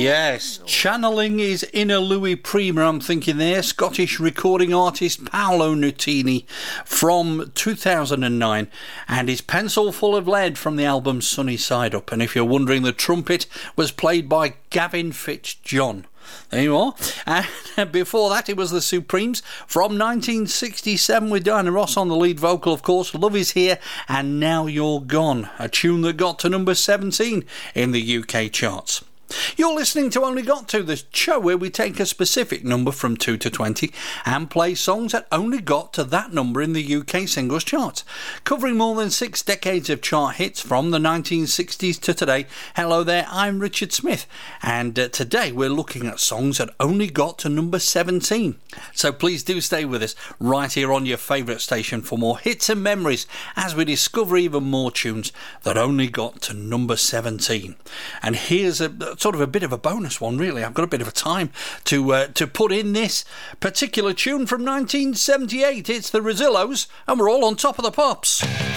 Yes, channeling his inner Louis Prima, I'm thinking there. Scottish recording artist Paolo Nutini from 2009, and his Pencil Full of Lead from the album Sunny Side Up. And if you're wondering, the trumpet was played by Gavin Fitzjohn. There you are. And before that, it was the Supremes from 1967 with Diana Ross on the lead vocal, of course. Love Is Here and Now You're Gone, a tune that got to number 17 in the UK charts. You're listening to Only Got To, the show where we take a specific number from 2 to 20 and play songs that only got to that number in the UK singles charts. Covering more than 6 decades of chart hits from the 1960s to today. Hello there, I'm Richard Smith, and today we're looking at songs that only got to number 17. So please do stay with us right here on your favourite station for more hits and memories as we discover even more tunes that only got to number 17. And here's a sort of a bit of a bonus one, really. I've got a bit of a time to put in this particular tune from 1978. It's the Rezillos, and we're all on top of the pops.